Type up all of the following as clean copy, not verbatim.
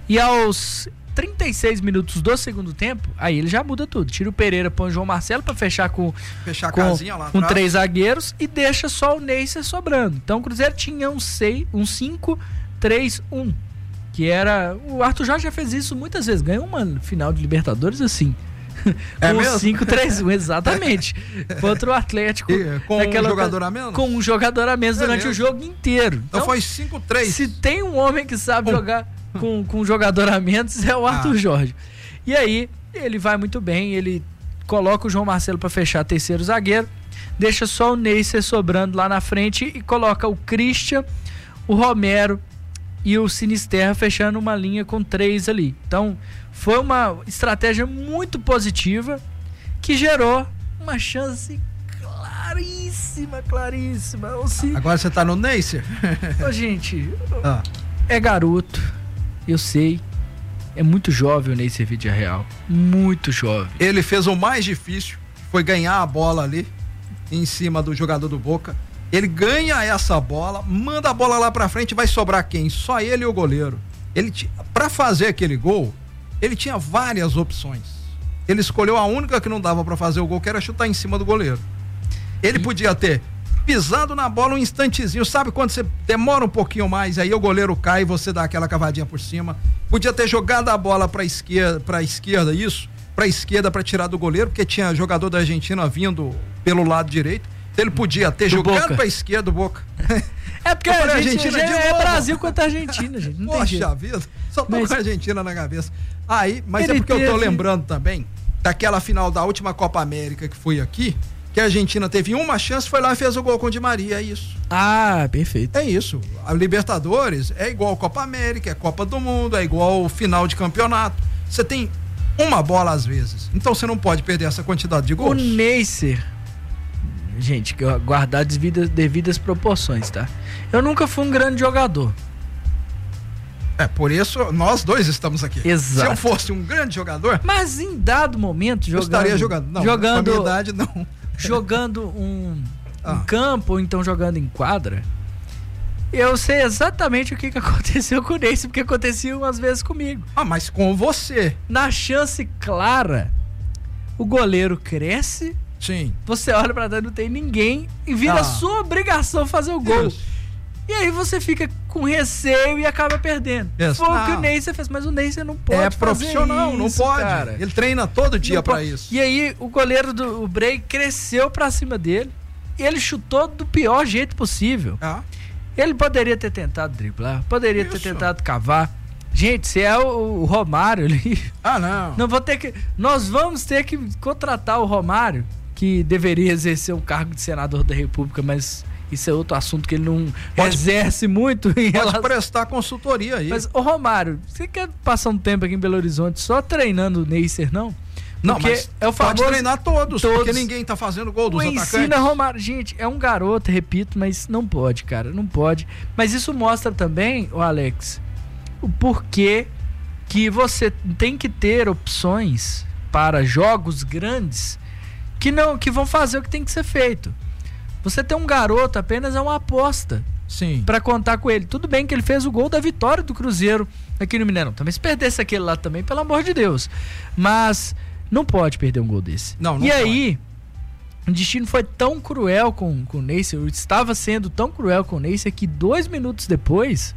E aos 36 minutos do segundo tempo, aí ele já muda tudo. Tira o Pereira, põe o João Marcelo pra fechar a casinha lá com atrás. 3 zagueiros e deixa só o Neisser sobrando. Então o Cruzeiro tinha um 5-3-1, que era... O Arthur Jorge já fez isso muitas vezes. Ganhou uma final de Libertadores assim. É com mesmo? 5-3-1, exatamente. Contra o Atlético. Com um jogador a menos? Com um jogador a menos durante o jogo inteiro. Então foi 5-3. Se tem um homem que sabe jogar com um jogador a menos, é o Arthur Jorge. E aí, ele vai muito bem, ele coloca o João Marcelo para fechar terceiro zagueiro, deixa só o Neisser sobrando lá na frente e coloca o Christian, o Romero e o Sinisterra fechando uma linha com 3 ali. Então, foi uma estratégia muito positiva que gerou uma chance claríssima. Agora você tá no Neisser? Ô, gente, é garoto, eu sei. É muito jovem o Neisser Vidiarreal. Muito jovem. Ele fez o mais difícil, foi ganhar a bola ali, em cima do jogador do Boca. Ele ganha essa bola, manda a bola lá pra frente, vai sobrar quem? Só ele e o goleiro. Pra fazer aquele gol, ele tinha várias opções. Ele escolheu a única que não dava pra fazer o gol, que era chutar em cima do goleiro. Ele podia ter pisado na bola um instantezinho, sabe quando você demora um pouquinho mais, aí o goleiro cai e você dá aquela cavadinha por cima. Podia ter jogado a bola pra esquerda, pra esquerda pra tirar do goleiro, porque tinha jogador da Argentina vindo pelo lado direito. Ele podia ter jogado Boca pra esquerda do Boca. É porque a Argentina é Brasil contra a Argentina, gente. Não Poxa vida, só tô com a Argentina na cabeça. Mas é porque eu tô lembrando também daquela final da última Copa América que foi aqui, que a Argentina teve uma chance, foi lá e fez o gol com o Di Maria, é isso. Perfeito. É isso. A Libertadores é igual a Copa América, é Copa do Mundo, é igual o final de campeonato. Você tem uma bola às vezes, então você não pode perder essa quantidade de gols. O Neisser, gente, guardar devidas proporções, tá? Eu nunca fui um grande jogador. Por isso nós dois estamos aqui. Exato. Se eu fosse um grande jogador... Mas em dado momento, eu estaria jogando. Não, com a minha idade, não. Jogando um campo, ou então jogando em quadra, eu sei exatamente o que aconteceu com o Neisser, porque acontecia umas vezes comigo. Mas com você. Na chance clara, o goleiro cresce... Sim. Você olha pra trás, não tem ninguém e vira sua obrigação fazer o gol. Isso. E aí você fica com receio e acaba perdendo. Foi o que o Neisser fez, mas o Neisser não pode fazer profissional, isso, não pode. Cara. Ele treina todo dia pra isso. E aí o goleiro do Brey cresceu pra cima dele e ele chutou do pior jeito possível. Ele poderia ter tentado driblar, poderia ter tentado cavar. Gente, se é o Romário ali... Nós vamos ter que contratar o Romário, que deveria exercer o cargo de senador da República, mas isso é outro assunto que ele não exerce muito. Pode prestar consultoria aí. Mas, ô Romário, você quer passar um tempo aqui em Belo Horizonte só treinando o Neisser, não? Não, mas é o famoso, pode treinar todos, porque ninguém tá fazendo gol dos atacantes. Ensina Romário. Gente, é um garoto, repito, mas não pode, cara, não pode. Mas isso mostra também, o Alex, o porquê que você tem que ter opções para jogos grandes que vão fazer o que tem que ser feito. Você ter um garoto apenas é uma aposta. Sim. Pra contar com ele. Tudo bem que ele fez o gol da vitória do Cruzeiro aqui no Mineirão. Também se perdesse aquele lá também, pelo amor de Deus. Mas não pode perder um gol desse. Não e aí, o destino foi tão cruel com o Neisser, estava sendo tão cruel com o Neisser, que 2 minutos depois,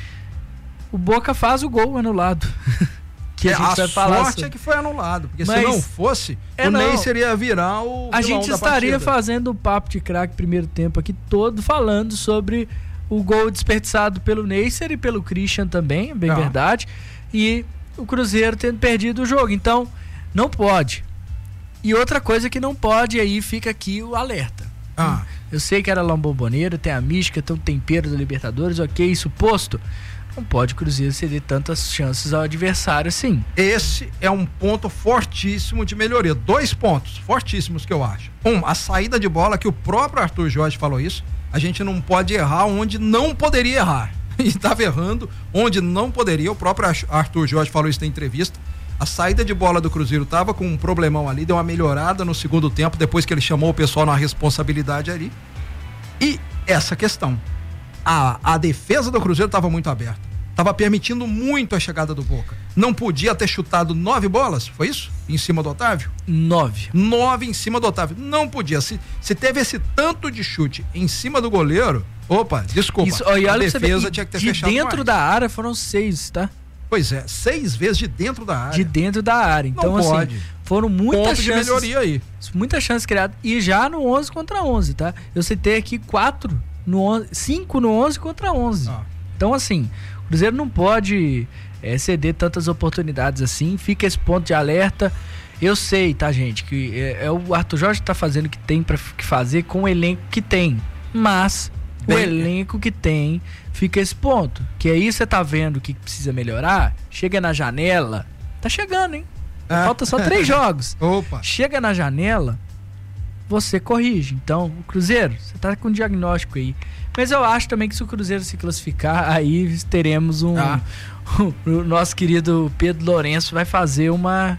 o Boca faz o gol anulado. Que a sorte é que foi anulado, porque se não fosse, o Neisser ia virar o a gente estaria fazendo o papo de craque primeiro tempo aqui todo, falando sobre o gol desperdiçado pelo Neisser e pelo Christian também, bem verdade, e o Cruzeiro tendo perdido o jogo. Então, não pode. E outra coisa que não pode, aí fica aqui o alerta. Eu sei que era Lambomboneira, tem a mística, tem o tempero da Libertadores, ok, isso posto. Não pode o Cruzeiro ceder tantas chances ao adversário assim. Esse é um ponto fortíssimo de melhoria. 2 pontos fortíssimos que eu acho. A saída de bola, que o próprio Arthur Jorge falou isso. A gente não pode errar onde não poderia errar. E estava errando onde não poderia. O próprio Arthur Jorge falou isso na entrevista. A saída de bola do Cruzeiro estava com um problemão ali, deu uma melhorada no segundo tempo, depois que ele chamou o pessoal na responsabilidade ali. E essa questão. A defesa do Cruzeiro estava muito aberta. Estava permitindo muito a chegada do Boca. Não podia ter chutado 9 bolas, foi isso? Em cima do Otávio? 9 em cima do Otávio. Não podia. Se teve esse tanto de chute em cima do goleiro, opa, desculpa. Isso, a defesa tinha que ter fechado de dentro mais. da área foram 6, tá? Pois é, 6 vezes de dentro da área. De dentro da área. Então, não pode. Assim, foram muitas chances. Ponto de melhoria aí. Muitas chances criadas. E já no 11 contra 11, tá? Eu citei aqui 4 no 11, 5 no 11 contra 11. Então, assim, o Cruzeiro não pode ceder tantas oportunidades assim. Fica esse ponto de alerta. Eu sei, tá, gente, que o Arthur Jorge tá fazendo o que tem pra fazer com o elenco que tem. Mas o elenco que tem, fica esse ponto. Que aí você tá vendo que precisa melhorar, chega na janela, tá chegando, hein? Falta só 3 jogos. Opa. Chega na janela, você corrige. Então, o Cruzeiro, você tá com um diagnóstico aí. Mas eu acho também que se o Cruzeiro se classificar, aí teremos o nosso querido Pedro Lourenço vai fazer uma...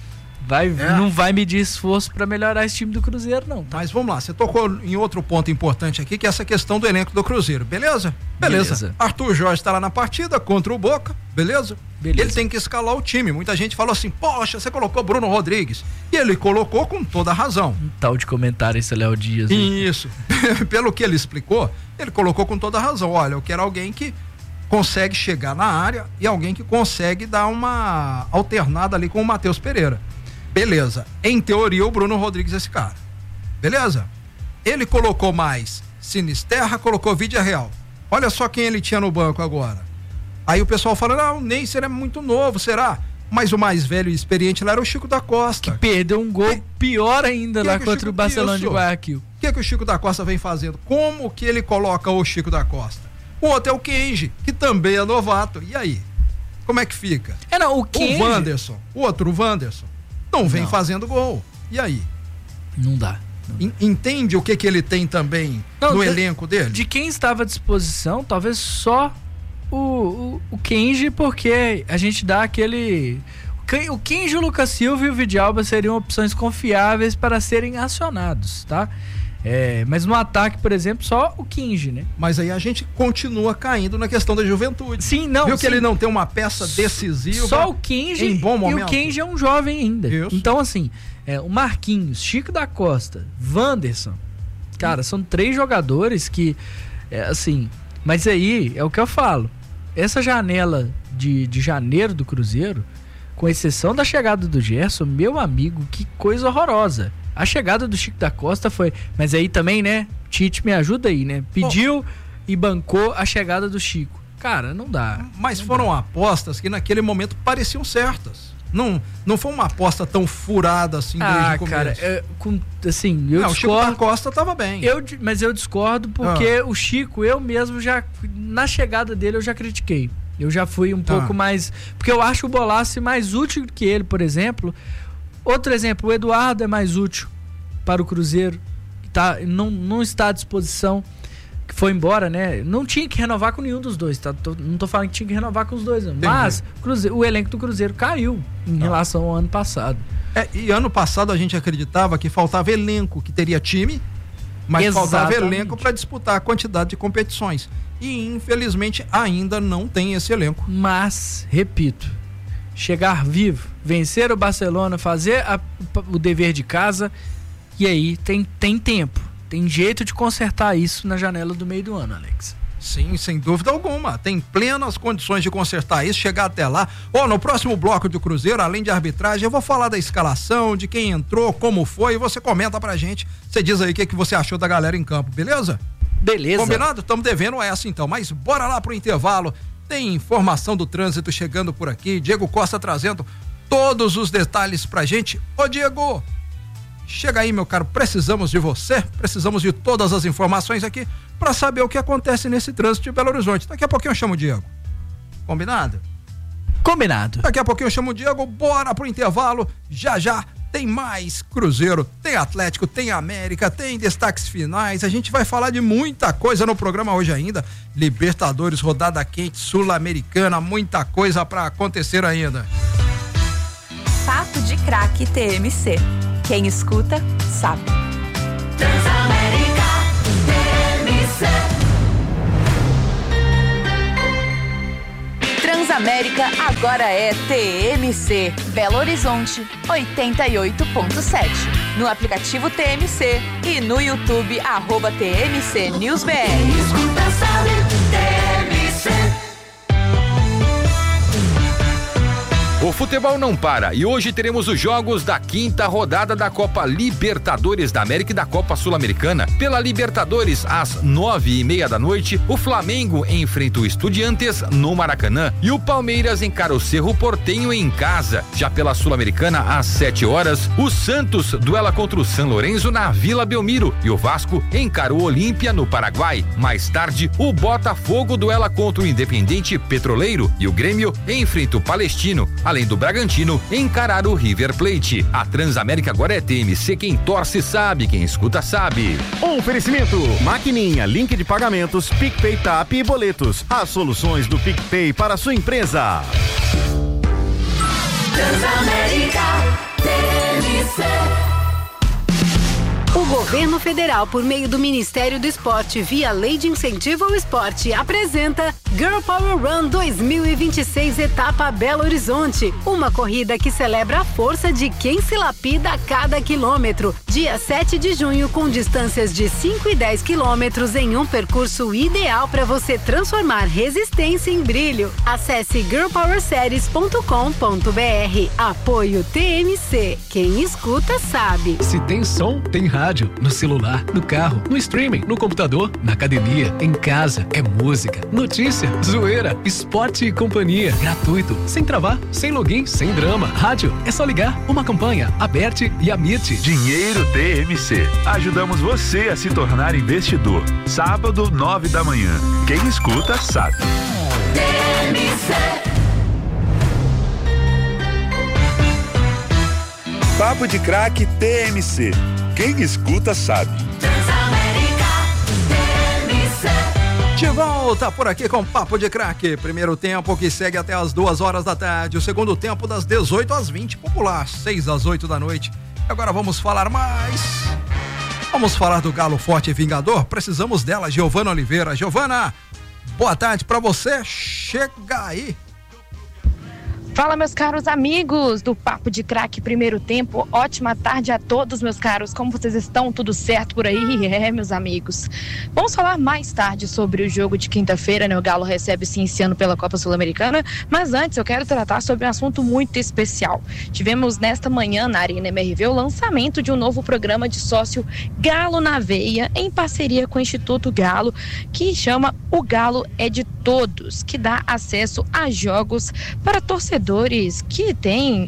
Não vai medir esforço para melhorar esse time do Cruzeiro, não. Tá? Mas vamos lá, você tocou em outro ponto importante aqui, que é essa questão do elenco do Cruzeiro, beleza? Beleza. Arthur Jorge está lá na partida contra o Boca, beleza? Ele tem que escalar o time. Muita gente falou assim, poxa, você colocou Bruno Rodrigues. E ele colocou com toda a razão. Um tal de comentário esse Léo Dias. Né? Isso. Pelo que ele explicou, ele colocou com toda a razão. Olha, eu quero alguém que consegue chegar na área e alguém que consegue dar uma alternada ali com o Matheus Pereira. Beleza. Em teoria, o Bruno Rodrigues é esse cara. Beleza? Ele colocou mais Sinisterra, colocou Vídea Real. Olha só quem ele tinha no banco agora. Aí o pessoal fala, não, o Neisser é muito novo, será? Mas o mais velho e experiente lá era o Chico da Costa. Que perdeu um gol pior ainda lá contra o Barcelona de Guayaquil. O que o Chico da Costa vem fazendo? Como que ele coloca o Chico da Costa? O outro é o Kenji, que também é novato. E aí? Como é que fica? O Kenji... O Wanderson, o outro, o Wanderson, não vem fazendo gol. E aí? Não dá. Entende o que ele tem também no elenco dele? De quem estava à disposição, talvez só o Kenji, porque a gente dá aquele... O Kenji, o Lucas Silva e o Vidalba seriam opções confiáveis para serem acionados, tá? Mas no ataque, por exemplo, só o Kenji, né? Mas aí a gente continua caindo na questão da juventude. Sim, não. Viu que ele não tem uma peça decisiva? Só o Kenji em bom momento. E o Kenji é um jovem ainda. Isso. Então, assim, o Marquinhos, Chico da Costa, Wanderson, cara, são 3 jogadores que, assim... Mas aí, é o que eu falo. Essa janela de janeiro do Cruzeiro, com exceção da chegada do Gerson, meu amigo, que coisa horrorosa. A chegada do Chico da Costa foi... Mas aí também, né? Tite me ajuda aí, né? Pediu e bancou a chegada do Chico. Cara, não dá. Mas foram apostas que naquele momento pareciam certas. Não foi uma aposta tão furada assim desde o começo. Cara, assim, eu discordo. O Chico da Costa tava bem. Mas eu discordo porque o Chico, eu mesmo já... Na chegada dele eu já critiquei. Eu já fui um pouco mais... Porque eu acho o Bolassi mais útil que ele, por exemplo... Outro exemplo, o Eduardo é mais útil para o Cruzeiro, não está à disposição, que foi embora, né? Não tinha que renovar com nenhum dos dois, tá? Não tô falando que tinha que renovar com os dois, não. Mas o elenco do Cruzeiro caiu em relação ao ano passado. E ano passado a gente acreditava que faltava elenco, que teria time, mas faltava elenco para disputar a quantidade de competições. E infelizmente ainda não tem esse elenco. Mas, repito, chegar vivo, vencer o Barcelona, fazer o dever de casa, e aí tem tempo, tem jeito de consertar isso na janela do meio do ano, Alex. Sim, sem dúvida alguma, tem plenas condições de consertar isso, chegar até lá. No próximo bloco do Cruzeiro, além de arbitragem, eu vou falar da escalação, de quem entrou, como foi, e você comenta pra gente, você diz aí o que você achou da galera em campo, beleza? Beleza. Combinado? Estamos devendo essa então, mas bora lá pro intervalo. Tem informação do trânsito chegando por aqui, Diego Costa trazendo todos os detalhes pra gente. Ô Diego, chega aí meu caro, precisamos de você, precisamos de todas as informações aqui pra saber o que acontece nesse trânsito de Belo Horizonte. Daqui a pouquinho eu chamo o Diego. Combinado? Combinado. Daqui a pouquinho eu chamo o Diego, bora pro intervalo, já tem mais Cruzeiro, tem Atlético, tem América, tem destaques finais, a gente vai falar de muita coisa no programa hoje ainda, Libertadores, rodada quente, Sul-Americana, muita coisa pra acontecer ainda. Papo de Craque TMC, quem escuta, sabe. Transamérica TMC. Transamérica agora é TMC. Belo Horizonte, 88.7. No aplicativo TMC e no YouTube, @TMC NewsBR. Escuta, sabe, TMC. O futebol não para e hoje teremos os jogos da 5ª rodada da Copa Libertadores da América e da Copa Sul-Americana. Pela Libertadores, às 9:30 da noite, o Flamengo enfrenta o Estudiantes no Maracanã e o Palmeiras encara o Cerro Porteño em casa. Já pela Sul-Americana, às 7 horas, o Santos duela contra o San Lorenzo na Vila Belmiro e o Vasco encara o Olímpia no Paraguai. Mais tarde, o Botafogo duela contra o Independiente Petroleiro e o Grêmio enfrenta o Palestino. Além do Bragantino, encarar o River Plate. A Transamérica agora é TMC, quem torce sabe, quem escuta sabe. Oferecimento, Maquininha, link de pagamentos, PicPay, TAP e boletos. As soluções do PicPay para a sua empresa. Transamérica, TMC. O governo federal, por meio do Ministério do Esporte, via Lei de Incentivo ao Esporte, apresenta Girl Power Run 2026, etapa Belo Horizonte. Uma corrida que celebra a força de quem se lapida a cada quilômetro. Dia 7 de junho, com distâncias de 5 e 10 quilômetros em um percurso ideal para você transformar resistência em brilho. Acesse girlpowerseries.com.br. Apoio TMC. Quem escuta sabe. Se tem som, tem rádio. No celular, no carro, no streaming, no computador, na academia, em casa. É música, notícia, zoeira, esporte e companhia. Gratuito, sem travar, sem login, sem drama. Rádio, é só ligar. Uma campanha, Aberte e Amit. Dinheiro TMC. Ajudamos você a se tornar investidor. Sábado, 9 da manhã. Quem escuta sabe. TMC. Papo de Craque TMC. Quem escuta sabe. Transamérica, TMC. De volta por aqui com Papo de Craque. Primeiro tempo que segue até as 2 horas da tarde. O segundo tempo das 18 às 20, popular, 6 às 8 da noite. Agora vamos falar mais. Vamos falar do Galo Forte e Vingador. Precisamos dela, Giovana Oliveira. Giovana, boa tarde pra você. Chega aí. Fala, meus caros amigos do Papo de Craque Primeiro Tempo. Ótima tarde a todos, meus caros. Como vocês estão? Tudo certo por aí? Meus amigos. Vamos falar mais tarde sobre o jogo de quinta-feira, né? O Galo recebe-se iniciando pela Copa Sul-Americana. Mas antes eu quero tratar sobre um assunto muito especial. Tivemos nesta manhã na Arena MRV o lançamento de um novo programa de sócio Galo na Veia, em parceria com o Instituto Galo, que chama O Galo é de Todos, que dá acesso a jogos para torcedores que têm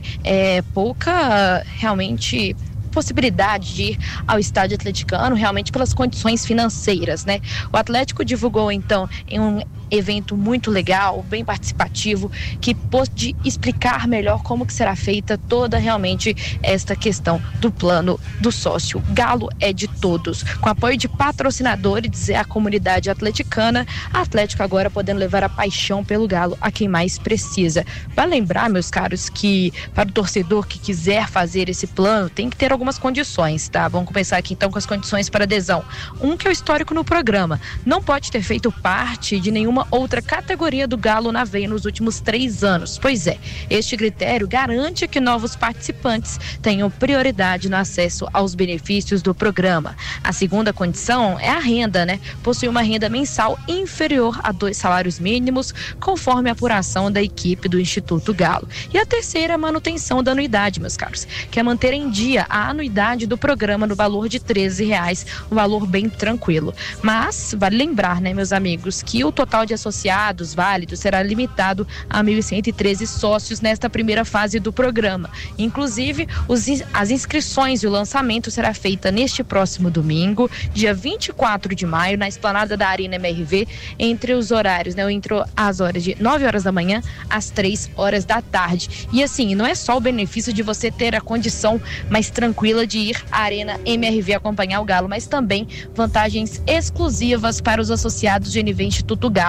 pouca realmente possibilidade de ir ao estádio atleticano, realmente pelas condições financeiras, né? O Atlético divulgou então em um evento muito legal, bem participativo, que pôde explicar melhor como que será feita toda realmente esta questão do plano do sócio. Galo é de todos. Com apoio de patrocinadores e a comunidade atleticana, Atlético agora podendo levar a paixão pelo Galo a quem mais precisa. Vale lembrar, meus caros, que para o torcedor que quiser fazer esse plano, tem que ter algumas condições, tá? Vamos começar aqui então com as condições para adesão. Que é o histórico no programa. Não pode ter feito parte de nenhuma outra categoria do Galo na Veia nos últimos 3 anos. Pois é, este critério garante que novos participantes tenham prioridade no acesso aos benefícios do programa. A segunda condição é a renda, né? Possui uma renda mensal inferior a 2 salários mínimos, conforme a apuração da equipe do Instituto Galo. E a terceira é a manutenção da anuidade, meus caros, que é manter em dia a anuidade do programa no valor de R$13, um valor bem tranquilo. Mas vale lembrar, né, meus amigos, que o total de associados válidos será limitado a 1.113 sócios nesta primeira fase do programa. Inclusive, as inscrições e o lançamento será feita neste próximo domingo, dia 24 de maio, na esplanada da Arena MRV, entre os horários, né, entre as horas de 9 horas da manhã às 3 horas da tarde. E assim, não é só o benefício de você ter a condição mais tranquila de ir à Arena MRV acompanhar o Galo, mas também vantagens exclusivas para os associados de NV Instituto Galo.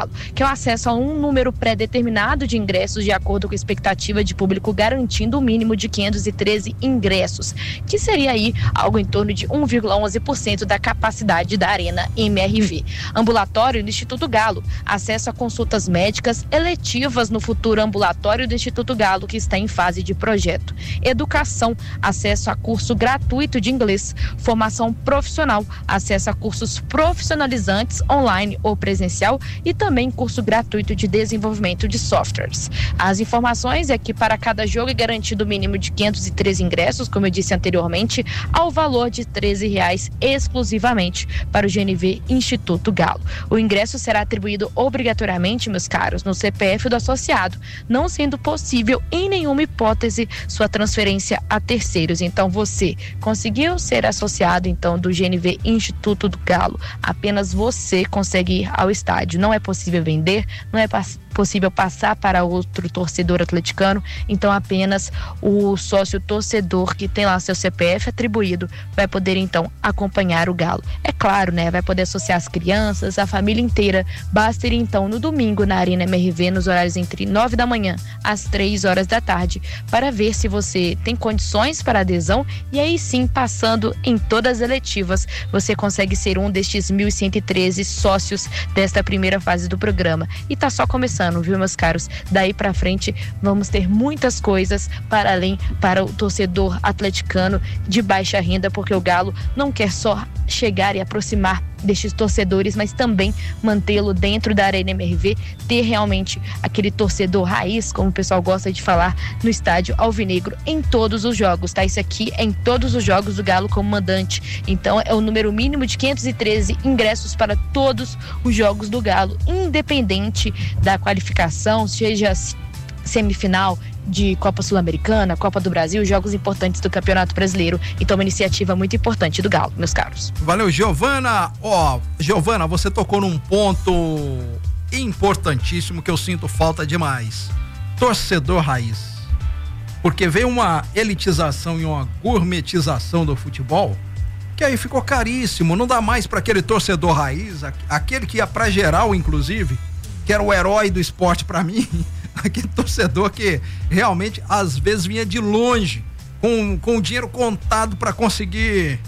Galo, que é o acesso a um número pré-determinado de ingressos de acordo com a expectativa de público, garantindo o mínimo de 513 ingressos, que seria aí algo em torno de 1,11% da capacidade da Arena MRV. Ambulatório do Instituto Galo, acesso a consultas médicas eletivas no futuro ambulatório do Instituto Galo, que está em fase de projeto. Educação, acesso a curso gratuito de inglês. Formação profissional, acesso a cursos profissionalizantes online ou presencial e também curso gratuito de desenvolvimento de softwares. As informações é que para cada jogo é garantido o mínimo de 513 ingressos, como eu disse anteriormente, ao valor de R$13 exclusivamente para o GNV Instituto Galo. O ingresso será atribuído obrigatoriamente, meus caros, no CPF do associado, não sendo possível em nenhuma hipótese sua transferência a terceiros. Então você conseguiu ser associado então do GNV Instituto do Galo, apenas você consegue ir ao estádio. Não é possível vender, não é possível passar para outro torcedor atleticano, então apenas o sócio torcedor que tem lá seu CPF atribuído vai poder então acompanhar o Galo. É claro, né? Vai poder associar as crianças, a família inteira. Basta ir então no domingo na Arena MRV nos horários entre 9 da manhã às 3 horas da tarde para ver se você tem condições para adesão, e aí sim, passando em todas as eletivas, você consegue ser um destes 1.113 sócios desta primeira fase do programa. E tá só começando, viu, meus caros? Daí pra frente vamos ter muitas coisas para além para o torcedor atleticano de baixa renda, porque o Galo não quer só chegar e aproximar destes torcedores, mas também mantê-lo dentro da Arena MRV, ter realmente aquele torcedor raiz, como o pessoal gosta de falar, no estádio alvinegro em todos os jogos, tá? Isso aqui é em todos os jogos do Galo como mandante. Então é o número mínimo de 513 ingressos para todos os jogos do Galo, independente da qualificação, seja semifinal de Copa Sul-Americana, Copa do Brasil, jogos importantes do Campeonato Brasileiro. Então uma iniciativa muito importante do Galo, meus caros. Valeu, Giovana. Giovana, você tocou num ponto importantíssimo que eu sinto falta demais. Torcedor raiz. Porque veio uma elitização e uma gourmetização do futebol, que aí ficou caríssimo. Não dá mais para aquele torcedor raiz, aquele que ia pra geral, inclusive, que era o herói do esporte para mim. Aquele torcedor que realmente às vezes vinha de longe com o dinheiro contado para conseguir,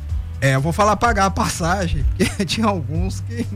eu vou falar, pagar a passagem, porque tinha alguns que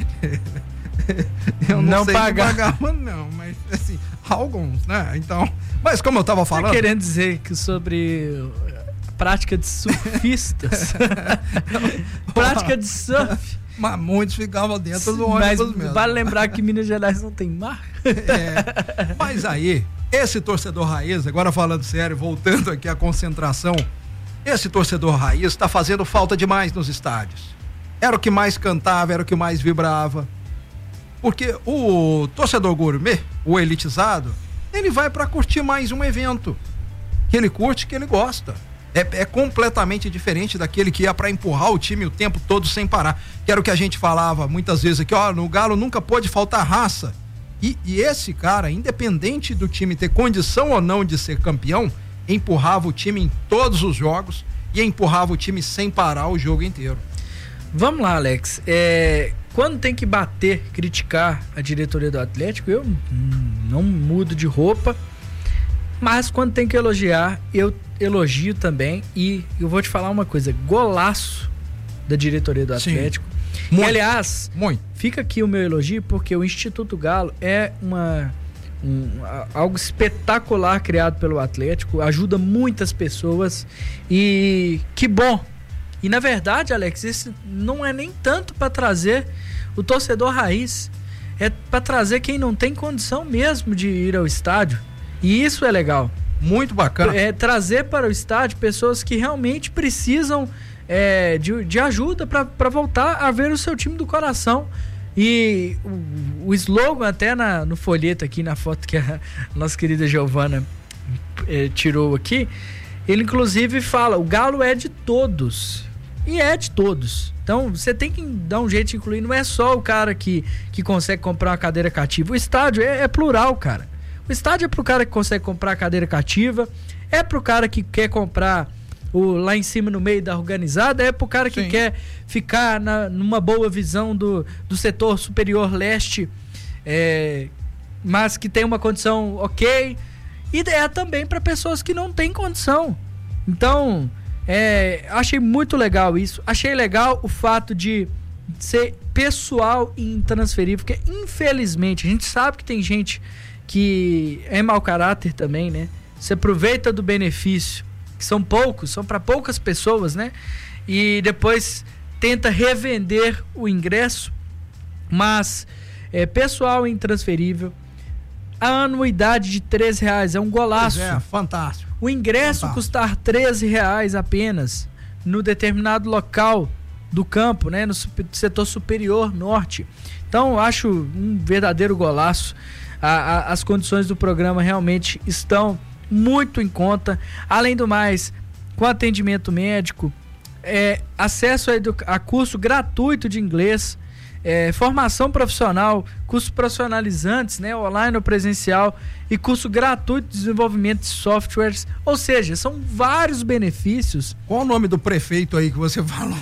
eu não sei pagava não, mas assim, alguns, né? Então, mas como eu tava falando, querendo dizer que sobre prática de surfistas, prática de surf, mas muitos ficavam dentro do ônibus mesmo. Vale lembrar que Minas Gerais não tem mar. Mas aí, esse torcedor raiz, agora falando sério, voltando aqui à concentração, esse torcedor raiz está fazendo falta demais nos estádios. Era o que mais cantava, era o que mais vibrava. Porque o torcedor gourmet, o elitizado, ele vai para curtir mais um evento que ele curte, que ele gosta. É completamente diferente daquele que ia para empurrar o time o tempo todo sem parar. Que era o que a gente falava muitas vezes aqui, no Galo nunca pode faltar raça. E esse cara, independente do time ter condição ou não de ser campeão, empurrava o time em todos os jogos e empurrava o time sem parar o jogo inteiro. Vamos lá, Alex. Quando tem que bater, criticar a diretoria do Atlético, eu não mudo de roupa. Mas quando tem que elogiar, eu elogio também. E eu vou te falar uma coisa: golaço da diretoria do Atlético. Muito, aliás, muito. Fica aqui o meu elogio, porque o Instituto Galo é algo espetacular criado pelo Atlético, ajuda muitas pessoas e que bom. E na verdade, Alex, isso não é nem tanto para trazer o torcedor raiz, é para trazer quem não tem condição mesmo de ir ao estádio. E isso é legal. Muito bacana. Trazer para o estádio pessoas que realmente precisam de ajuda para voltar a ver o seu time do coração. E o slogan até no folheto aqui, na foto que a nossa querida Giovana tirou aqui, ele inclusive fala: o Galo é de todos. E é de todos. Então você tem que dar um jeito de incluir. Não é só o cara que consegue comprar uma cadeira cativa. O estádio é plural, cara. O estádio é pro cara que consegue comprar a cadeira cativa, é pro cara que quer comprar lá em cima no meio da organizada, é pro cara que quer ficar numa boa visão do setor superior leste mas que tem uma condição ok, e é também para pessoas que não têm condição. Então, achei muito legal isso. Achei legal o fato de ser pessoal e intransferível, porque infelizmente a gente sabe que tem gente que é mau caráter também, né? Se aproveita do benefício, que são poucos, são para poucas pessoas, né? E depois tenta revender o ingresso, mas pessoal intransferível. A anuidade de R$13 é um golaço. Fantástico. O ingresso custar R$13 apenas no determinado local do campo, né, no setor superior norte. Então, eu acho um verdadeiro golaço. As condições do programa realmente estão muito em conta. Além do mais, com atendimento médico, acesso a curso gratuito de inglês, formação profissional, cursos profissionalizantes, né, online ou presencial, e curso gratuito de desenvolvimento de softwares. Ou seja, são vários benefícios. Qual o nome do prefeito aí que você falou?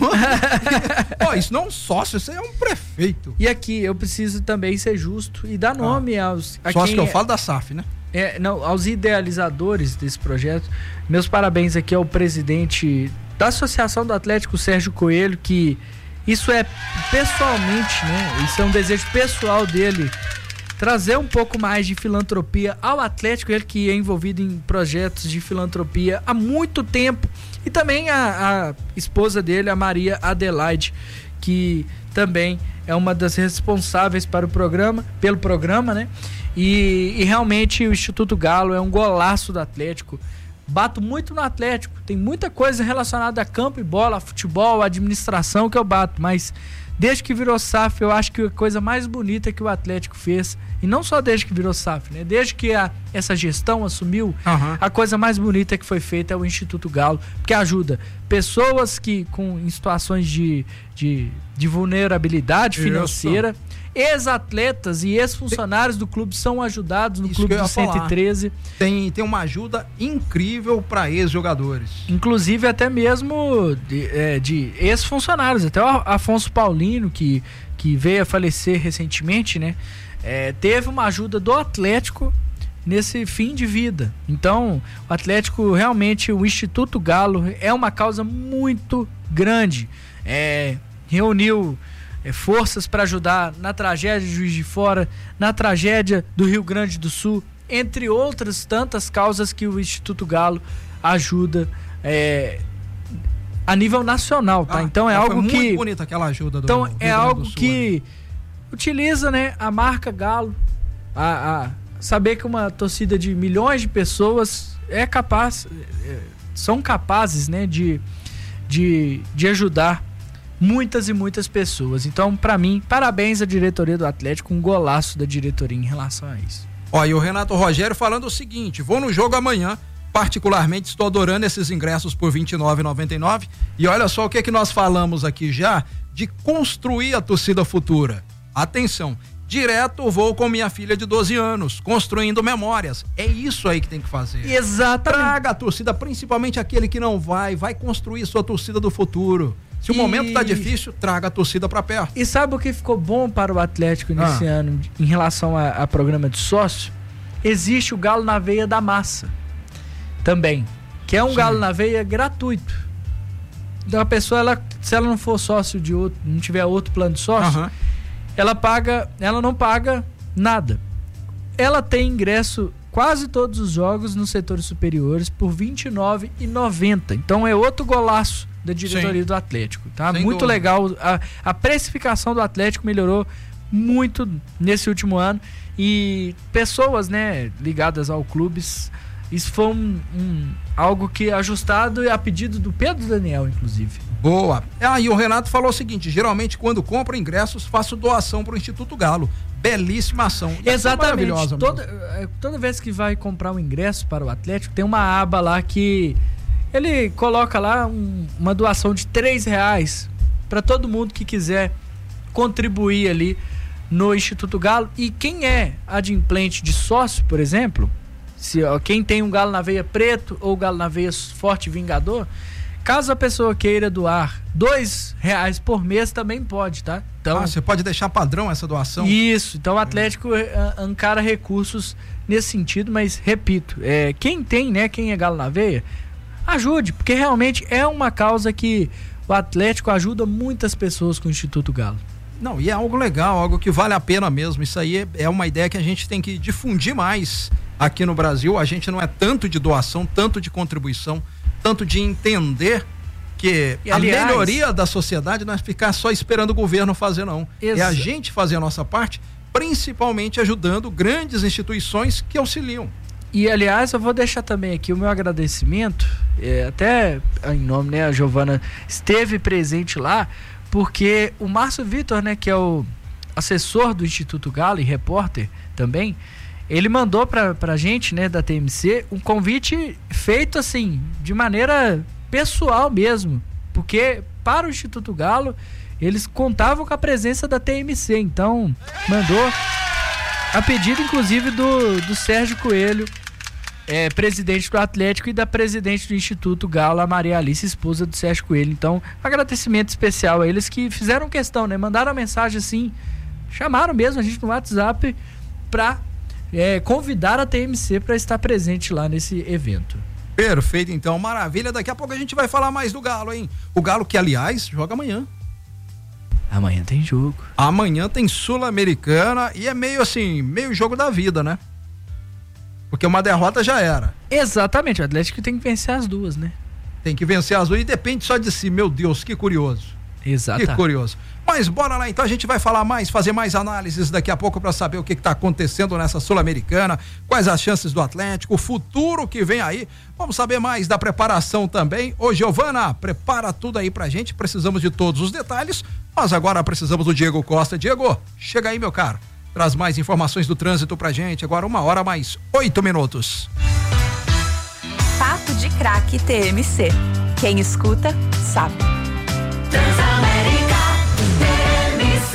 Isso não é um sócio, isso aí é um prefeito. E aqui eu preciso também ser justo e dar nome aos... Sócio que eu falo da SAF, né? Aos idealizadores desse projeto. Meus parabéns aqui ao presidente da Associação do Atlético, Sérgio Coelho, que isso é pessoalmente, né? Isso é um desejo pessoal dele, trazer um pouco mais de filantropia ao Atlético, ele que é envolvido em projetos de filantropia há muito tempo, e também a esposa dele, a Maria Adelaide, que também é uma das responsáveis pelo programa, né? E realmente o Instituto Galo é um golaço do Atlético. Bato muito no Atlético, tem muita coisa relacionada a campo e bola, a futebol, a administração que eu bato, mas desde que virou SAF, eu acho que a coisa mais bonita que o Atlético fez, e não só desde que virou SAF, né? Desde que essa gestão assumiu, a coisa mais bonita que foi feita é o Instituto Galo, porque ajuda pessoas que em situações de vulnerabilidade financeira, ex-atletas e ex-funcionários do clube são ajudados no clube do 113. Tem uma ajuda incrível para ex-jogadores. Inclusive até mesmo de ex-funcionários. Até o Afonso Paulino, que veio a falecer recentemente, né? Teve uma ajuda do Atlético nesse fim de vida. Então, o Atlético, realmente, o Instituto Galo é uma causa muito grande. Reuniu forças para ajudar na tragédia de Juiz de Fora, na tragédia do Rio Grande do Sul, entre outras tantas causas que o Instituto Galo ajuda a nível nacional, tá? Então é algo que... muito bonita aquela ajuda do Então Rio é Grande algo do Sul, que utiliza, né, a marca Galo, a saber que uma torcida de milhões de pessoas são capazes, né, de ajudar muitas e muitas pessoas. Então, para mim, parabéns à diretoria do Atlético, um golaço da diretoria em relação a isso. E o Renato Rogério falando o seguinte: vou no jogo amanhã, particularmente estou adorando esses ingressos por R$ 29,99, e olha só o que nós falamos aqui já de construir a torcida futura. Atenção, direto vou com minha filha de 12 anos, construindo memórias. É isso aí que tem que fazer. Exatamente. Traga a torcida, principalmente aquele que não vai construir sua torcida do futuro. Se o momento tá difícil, traga a torcida para perto. E sabe o que ficou bom para o Atlético nesse ano em relação a programa de sócio? Existe o Galo na Veia da Massa também, que é um Galo na Veia gratuito. Então a pessoa, se ela não for sócio de outro, não tiver outro plano de sócio, ela não paga nada. Ela tem ingresso quase todos os jogos nos setores superiores por R$ 29,90. Então é outro golaço da diretoria do Atlético, tá? Sem muito dúvida. legal. A precificação do Atlético melhorou muito nesse último ano, e pessoas, né, ligadas ao clubes, isso foi algo que ajustado a pedido do Pedro Daniel, inclusive. Boa. E o Renato falou o seguinte: geralmente quando compro ingressos, faço doação para o Instituto Galo. Belíssima ação. Exatamente. Toda vez que vai comprar um ingresso para o Atlético, tem uma aba lá que ele coloca lá uma doação de R$3 para todo mundo que quiser contribuir ali no Instituto Galo. E quem é adimplente de sócio, por exemplo, quem tem um Galo na Veia Preto ou Galo na Veia Forte Vingador, Caso a pessoa queira doar R$2 por mês, também pode, tá? Então, você pode deixar padrão essa doação? Isso, então o Atlético encara recursos nesse sentido, mas repito, quem tem, né, quem é galo na veia, ajude, porque realmente é uma causa que o Atlético ajuda muitas pessoas com o Instituto Galo. Não, e é algo legal, algo que vale a pena mesmo. Isso aí é uma ideia que a gente tem que difundir mais aqui no Brasil. A gente não é tanto de doação, tanto de contribuição, tanto de entender que a melhoria da sociedade não é ficar só esperando o governo fazer, não. É a gente fazer a nossa parte, principalmente ajudando grandes instituições que auxiliam. E, aliás, eu vou deixar também aqui o meu agradecimento, até em nome, né, a Giovana esteve presente lá, porque o Márcio Vitor, né, que é o assessor do Instituto Galo e repórter também, ele mandou pra gente, né, da TMC, um convite feito, assim, de maneira pessoal mesmo, porque para o Instituto Galo, eles contavam com a presença da TMC, então mandou a pedido, inclusive, do Sérgio Coelho, presidente do Atlético, e da presidente do Instituto Galo, a Maria Alice, esposa do Sérgio Coelho. Então, agradecimento especial a eles que fizeram questão, né? Mandaram a mensagem assim, chamaram mesmo a gente no WhatsApp para convidar a TMC para estar presente lá nesse evento. Perfeito, então, maravilha. Daqui a pouco a gente vai falar mais do Galo, hein? O Galo que, aliás, joga amanhã. Amanhã tem jogo. Amanhã tem Sul-Americana e é meio assim, meio jogo da vida, né? Porque uma derrota já era. Exatamente, o Atlético tem que vencer as duas, né? Tem que vencer as duas e depende só de si. Meu Deus, que curioso. Exato. Que curioso. Mas bora lá, então a gente vai falar mais, fazer mais análises daqui a pouco para saber o que está acontecendo nessa Sul-Americana, quais as chances do Atlético, o futuro que vem aí. Vamos saber mais da preparação também. Ô, Giovana, prepara tudo aí pra gente, precisamos de todos os detalhes, mas agora precisamos do Diego Costa. Diego, chega aí, meu caro. Traz mais informações do trânsito pra gente. Agora 1h mais 8 minutos. Papo de Craque TMC. Quem escuta, sabe. Transamérica TMC.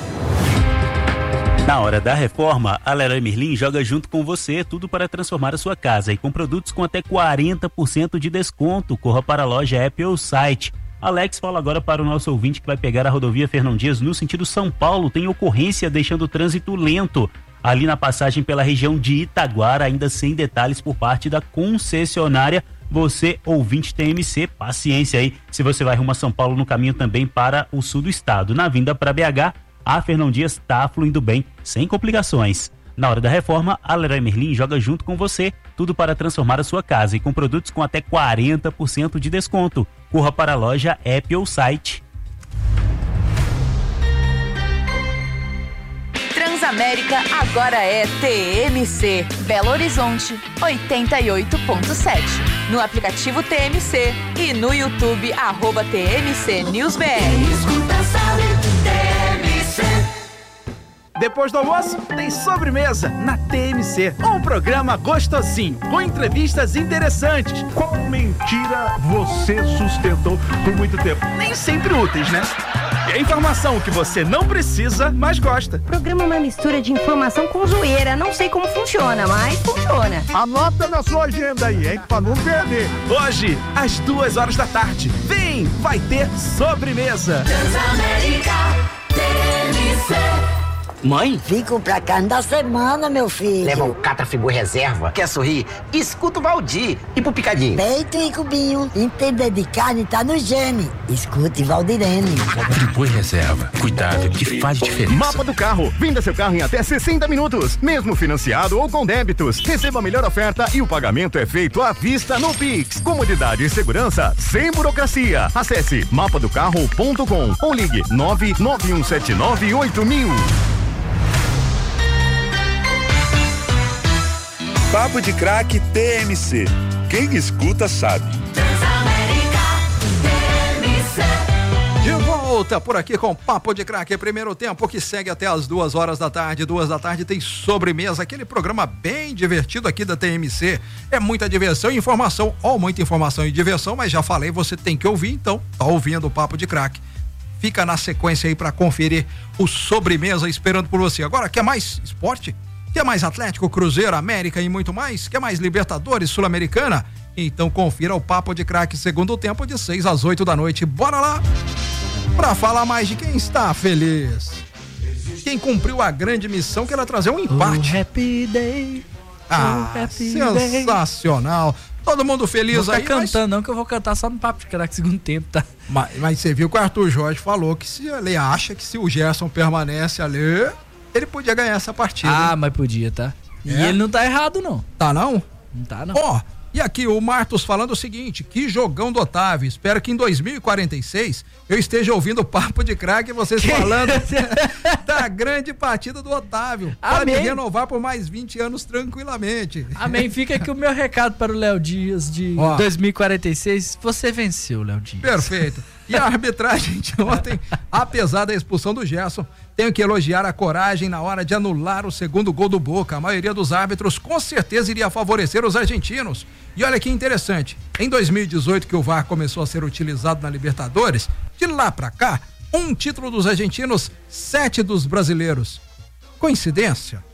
Na hora da reforma, a Leroy Merlin joga junto com você tudo para transformar a sua casa e com produtos com até 40% de desconto. Corra para a loja app ou site. Alex fala agora para o nosso ouvinte que vai pegar a rodovia Fernão Dias no sentido São Paulo. Tem ocorrência deixando o trânsito lento ali na passagem pela região de Itaguara, ainda sem detalhes por parte da concessionária. Você, ouvinte TMC, paciência aí, se você vai rumo a São Paulo no caminho também para o sul do estado. Na vinda para BH, a Fernão Dias está fluindo bem, sem complicações. Na hora da reforma, a Leroy Merlin joga junto com você tudo para transformar a sua casa e com produtos com até 40% de desconto. Corra para a loja, app ou site. Transamérica agora é TMC, Belo Horizonte 88.7. No aplicativo TMC e no YouTube @TMC NewsBR. Escuta, sabe, TMC. Depois do almoço, tem sobremesa na TMC. Um programa gostosinho, com entrevistas interessantes. Qual mentira você sustentou por muito tempo? Nem sempre úteis, né? E a informação que você não precisa, mas gosta. O programa é uma mistura de informação com zoeira. Não sei como funciona, mas funciona. Anota na sua agenda aí, hein? Pra não perder. Hoje, às 14h. Vem, vai ter sobremesa. Transamérica TMC. Mãe? Vim comprar carne da semana, meu filho. Leva o Catrafibu Reserva. Quer sorrir? Escuta o Valdir. E pro Picadinho? Peito e cubinho. Entender de carne tá no gene. Escute Valdirene. Catrafibu Reserva. Cuidado que faz diferença. Mapa do Carro. Venda seu carro em até 60 minutos. Mesmo financiado ou com débitos. Receba a melhor oferta e o pagamento é feito à vista no Pix. Comodidade e segurança sem burocracia. Acesse mapadocarro.com ou ligue 991798000. Papo de Craque TMC. Quem escuta sabe. Transamérica TMC. De volta por aqui com Papo de Craque, primeiro tempo que segue até as 2h. 2h tem sobremesa, aquele programa bem divertido aqui da TMC. É muita diversão e informação, muita informação e diversão, mas já falei, você tem que ouvir, então tá ouvindo o Papo de Craque. Fica na sequência aí para conferir o sobremesa esperando por você. Agora, quer mais esporte? Quer mais Atlético, Cruzeiro, América e muito mais? Quer mais Libertadores, Sul-Americana? Então confira o Papo de Craque segundo tempo de 6 às 8 da noite. Bora lá pra falar mais de quem está feliz. Quem cumpriu a grande missão que era trazer um empate. Happy day. Sensacional. Todo mundo feliz aí. Não cantando não, que eu vou cantar só no Papo de Craque segundo tempo, tá? Mas você viu que o Arthur Jorge falou que ele acha que se o Gerson permanece ali, ele podia ganhar essa partida. Ah, mas podia, tá? E ele não tá errado, não. Tá não? Não tá, não. Ó, e aqui o Martos falando o seguinte: que jogão do Otávio. Espero que em 2046 eu esteja ouvindo o Papo de Craque e vocês falando da grande partida do Otávio. Pode renovar por mais 20 anos tranquilamente. Amém. Fica aqui o meu recado para o Léo Dias de 2046. Você venceu, Léo Dias. Perfeito. E a arbitragem de ontem, apesar da expulsão do Gerson, tenho que elogiar a coragem na hora de anular o segundo gol do Boca. A maioria dos árbitros com certeza iria favorecer os argentinos. E olha que interessante, em 2018 que o VAR começou a ser utilizado na Libertadores, de lá pra cá, 1 título dos argentinos, 7 dos brasileiros. Coincidência?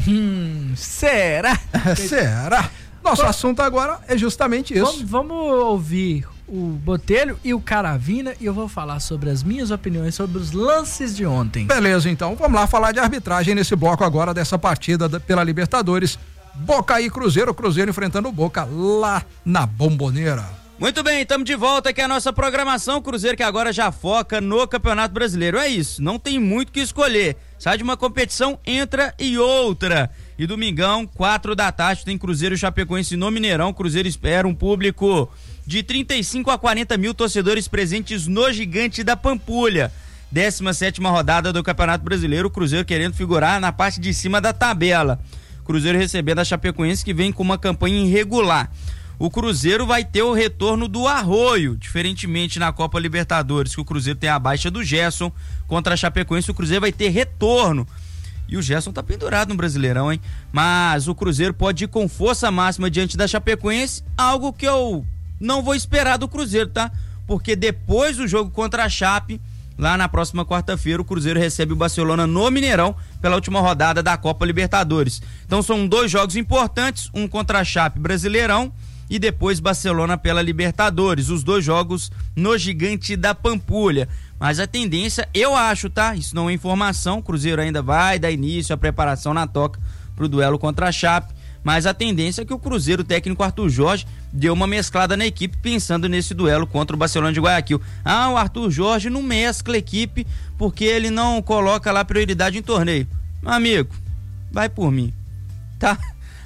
Será? Será? Nosso assunto agora é justamente isso. Vamos ouvir o Botelho e o Caravina e eu vou falar sobre as minhas opiniões sobre os lances de ontem. Beleza, então vamos lá falar de arbitragem nesse bloco agora dessa partida pela Libertadores. Boca e Cruzeiro, Cruzeiro enfrentando o Boca lá na Bombonera. Muito bem, estamos de volta aqui a nossa programação. Cruzeiro que agora já foca no Campeonato Brasileiro. É isso, não tem muito o que escolher. Sai de uma competição, entra e outra. E domingão, 4 da tarde, tem Cruzeiro e Chapecoense no Mineirão. Cruzeiro espera um público de 35 a 40 mil torcedores presentes no Gigante da Pampulha. 17ª rodada do Campeonato Brasileiro, o Cruzeiro querendo figurar na parte de cima da tabela. Cruzeiro recebendo a Chapecoense, que vem com uma campanha irregular. O Cruzeiro vai ter o retorno do Arroio, diferentemente na Copa Libertadores, que o Cruzeiro tem a baixa do Gerson. Contra a Chapecoense, o Cruzeiro vai ter retorno. E o Gerson tá pendurado no Brasileirão, hein? Mas o Cruzeiro pode ir com força máxima diante da Chapecoense, algo que eu não vou esperar do Cruzeiro, tá? Porque depois do jogo contra a Chape, lá na próxima quarta-feira, o Cruzeiro recebe o Barcelona no Mineirão pela última rodada da Copa Libertadores. Então são 2 jogos importantes, um contra a Chape, Brasileirão, e depois Barcelona pela Libertadores, os 2 jogos no Gigante da Pampulha. Mas a tendência, eu acho, tá? Isso não é informação, o Cruzeiro ainda vai dar início à preparação na toca pro duelo contra a Chape, mas a tendência é que o Cruzeiro, o técnico Arthur Jorge, deu uma mesclada na equipe pensando nesse duelo contra o Barcelona de Guayaquil. Ah, o Arthur Jorge não mescla a equipe porque ele não coloca lá prioridade em torneio. Meu amigo, vai por mim, tá?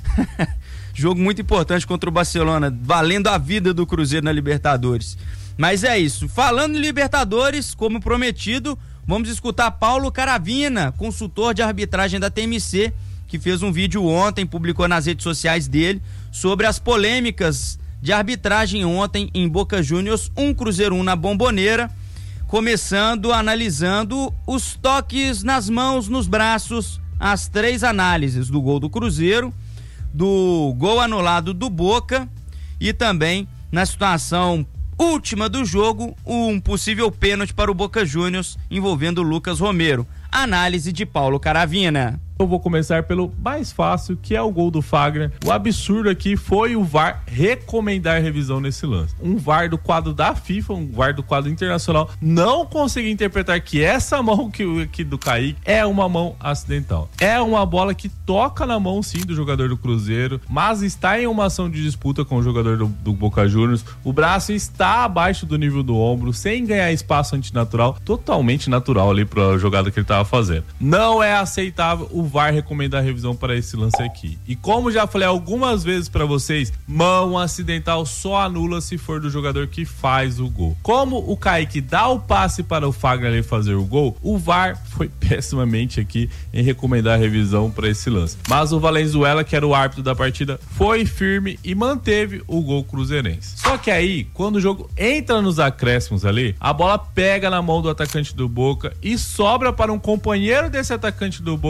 Jogo muito importante contra o Barcelona, valendo a vida do Cruzeiro na Libertadores. Mas é isso, falando em Libertadores, como prometido, vamos escutar Paulo Caravina, consultor de arbitragem da TMC, que fez um vídeo ontem, publicou nas redes sociais dele, sobre as polêmicas de arbitragem ontem em Boca Juniors 1, Cruzeiro 1 na Bombonera, começando analisando os toques nas mãos, nos braços, as 3 análises do gol do Cruzeiro, do gol anulado do Boca e também na situação última do jogo, um possível pênalti para o Boca Juniors envolvendo o Lucas Romero. Análise de Paulo Caravina. Eu vou começar pelo mais fácil, que é o gol do Fagner. O absurdo aqui foi o VAR recomendar revisão nesse lance. Um VAR do quadro da FIFA, um VAR do quadro internacional, não conseguiu interpretar que essa mão que do Kaique é uma mão acidental. É uma bola que toca na mão, sim, do jogador do Cruzeiro, mas está em uma ação de disputa com o jogador do Boca Juniors. O braço está abaixo do nível do ombro, sem ganhar espaço antinatural, totalmente natural ali para a jogada que ele estava fazendo. Não é aceitável o VAR recomendar revisão para esse lance aqui. E como já falei algumas vezes para vocês, mão acidental só anula se for do jogador que faz o gol. Como o Kaique dá o passe para o Fagner ali fazer o gol, o VAR foi pessimamente aqui em recomendar a revisão para esse lance. Mas o Valenzuela, que era o árbitro da partida, foi firme e manteve o gol cruzeirense. Só que aí, quando o jogo entra nos acréscimos ali, a bola pega na mão do atacante do Boca e sobra para um companheiro desse atacante do Boca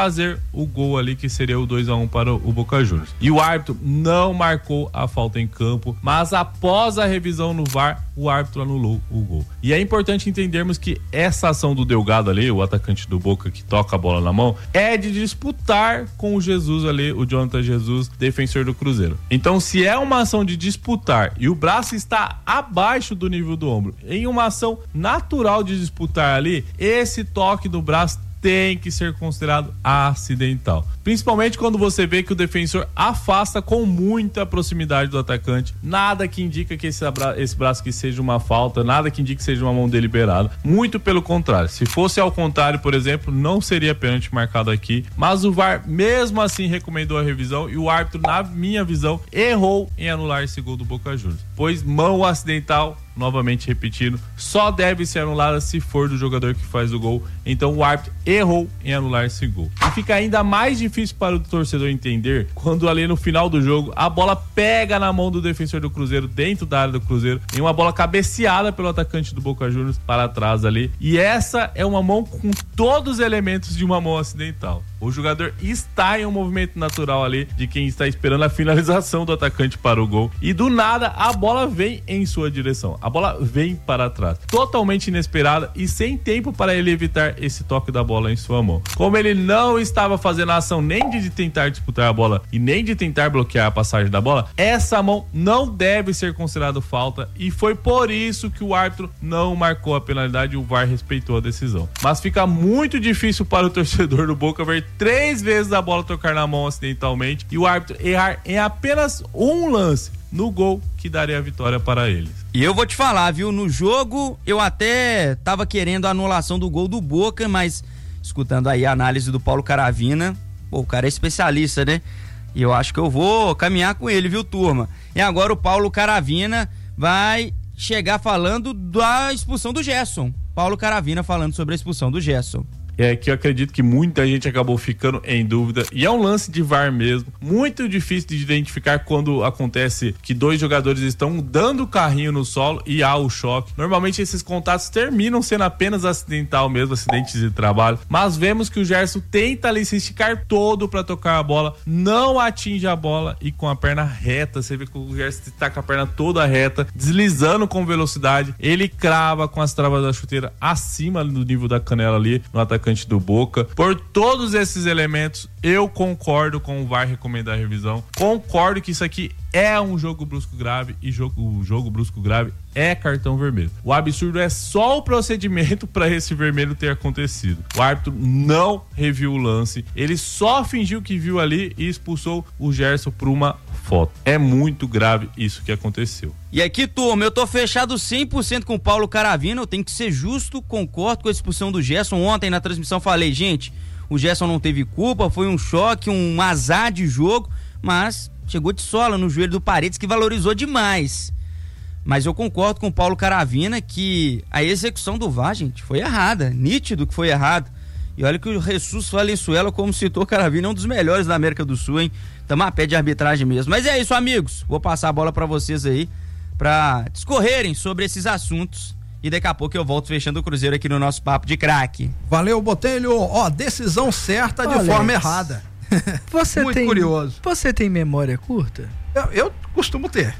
fazer o gol ali, que seria o 2-1 para o Boca Juniors. E o árbitro não marcou a falta em campo, mas após a revisão no VAR, o árbitro anulou o gol. E é importante entendermos que essa ação do Delgado ali, o atacante do Boca que toca a bola na mão, é de disputar com o Jesus ali, o Jonathan Jesus, defensor do Cruzeiro. Então, se é uma ação de disputar e o braço está abaixo do nível do ombro, em uma ação natural de disputar ali, esse toque do braço tem que ser considerado acidental. Principalmente quando você vê que o defensor afasta com muita proximidade do atacante. Nada que indica que esse braço que seja uma falta, nada que indique que seja uma mão deliberada. Muito pelo contrário. Se fosse ao contrário, por exemplo, não seria pênalti marcado aqui. Mas o VAR mesmo assim recomendou a revisão e o árbitro, na minha visão, errou em anular esse gol do Boca Juniors. Pois mão acidental, novamente repetindo, só deve ser anulada se for do jogador que faz o gol. Então o árbitro errou em anular esse gol. E fica ainda mais difícil para o torcedor entender quando ali no final do jogo a bola pega na mão do defensor do Cruzeiro, dentro da área do Cruzeiro, em uma bola cabeceada pelo atacante do Boca Juniors para trás ali. E essa é uma mão com todos os elementos de uma mão acidental. O jogador está em um movimento natural ali de quem está esperando a finalização do atacante para o gol. E do nada a bola vem em sua direção. A bola vem para trás. Totalmente inesperada e sem tempo para ele evitar esse toque da bola em sua mão. Como ele não estava fazendo a ação nem de tentar disputar a bola e nem de tentar bloquear a passagem da bola, essa mão não deve ser considerada falta e foi por isso que o árbitro não marcou a penalidade e o VAR respeitou a decisão. Mas fica muito difícil para o torcedor do Boca ver 3 vezes a bola tocar na mão acidentalmente e o árbitro errar em apenas um lance no gol que daria a vitória para eles. E eu vou te falar, viu, no jogo eu até tava querendo a anulação do gol do Boca, mas escutando aí a análise do Paulo Caravina, pô, o cara é especialista, né? E eu acho que eu vou caminhar com ele, viu, turma? E agora o Paulo Caravina vai chegar falando da expulsão do Gerson. Paulo Caravina falando sobre a expulsão do Gerson. É que eu acredito que muita gente acabou ficando em dúvida e é um lance de VAR mesmo, muito difícil de identificar quando acontece que 2 jogadores estão dando o carrinho no solo e há o choque. Normalmente esses contatos terminam sendo apenas acidental mesmo, acidentes de trabalho, mas vemos que o Gerson tenta ali se esticar todo para tocar a bola, não atinge a bola e com a perna reta, você vê que o Gerson está com a perna toda reta, deslizando com velocidade, ele crava com as travas da chuteira acima do nível da canela ali no atacante do Boca. Por todos esses elementos, eu concordo com o VAR recomendar a revisão. Concordo que isso aqui é um jogo brusco grave e o jogo brusco grave é cartão vermelho. O absurdo é só o procedimento para esse vermelho ter acontecido. O árbitro não reviu o lance, ele só fingiu que viu ali e expulsou o Gerson por uma foto. É muito grave isso que aconteceu. E aqui, turma, eu tô fechado 100% com o Paulo Caravina, eu tenho que ser justo, concordo com a expulsão do Gerson. Ontem na transmissão falei, gente, o Gerson não teve culpa, foi um choque, um azar de jogo, mas chegou de sola no joelho do Paredes, que valorizou demais. Mas eu concordo com o Paulo Caravina que a execução do VAR, gente, foi errada, nítido que foi errado. E olha que o Jesus Valenzuela, como citou Caravina, é um dos melhores da América do Sul, hein? Tamo a pé de arbitragem mesmo. Mas é isso, amigos. Vou passar a bola pra vocês aí, pra discorrerem sobre esses assuntos. E daqui a pouco eu volto fechando o Cruzeiro aqui no nosso Papo de Craque. Valeu, Botelho. Ó, decisão certa de forma errada. Muito curioso. Você tem memória curta? Eu costumo ter.